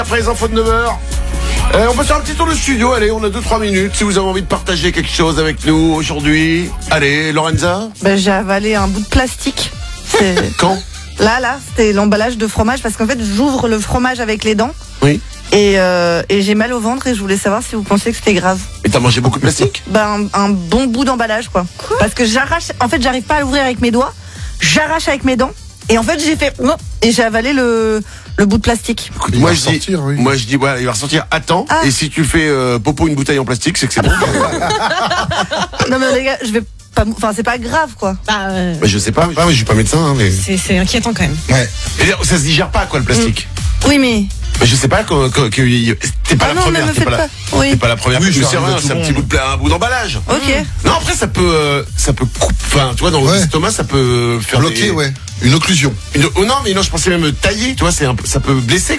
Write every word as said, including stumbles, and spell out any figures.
Après les infos de neuf heures. Euh, on peut faire un petit tour de studio, allez, on a deux trois minutes si vous avez envie de partager quelque chose avec nous aujourd'hui. Allez, Lorenza. Ben, j'ai avalé un bout de plastique. C'est... Quand? Là, là, c'était l'emballage de fromage parce qu'en fait, j'ouvre le fromage avec les dents. Oui. Et, euh, et j'ai mal au ventre et je voulais savoir si vous pensiez que c'était grave. Et t'as mangé beaucoup de plastique? Ben, un, un bon bout d'emballage, quoi. Quoi parce que j'arrache, en fait, j'arrive pas à l'ouvrir avec mes doigts. J'arrache avec mes dents. Et en fait, j'ai fait, et j'ai avalé le, le bout de plastique. Écoute, Il moi, va je ressortir, dis, oui. moi je dis, voilà, il va ressortir. Attends. Ah. Et si tu fais euh, popo une bouteille en plastique, c'est que c'est bon. Non, mais les gars, je vais pas, enfin, c'est pas grave, quoi. Bah, euh, Mais je sais pas. Ah, mais je suis pas médecin, hein, mais. c'est, c'est inquiétant quand même. Ouais. Et dire, ça se digère pas, quoi, le plastique. Oui, mais. Mais je sais pas que, que, que- t'es pas Ah la non, première. mais me T'es faites pas, la, pas. Oui. t'es pas la première. Oui, mais ça c'est arrive rien, à tout c'est un le petit monde. bout de pla- un bout d'emballage. Ok. Non, après ça peut, euh, ça peut, couper- enfin, tu vois, dans Ouais. l'estomac, ça peut faire Bloqué, des- ouais. Une occlusion. Une- oh non, mais non, je pensais même tailler. Tu vois, c'est un peu- ça peut blesser.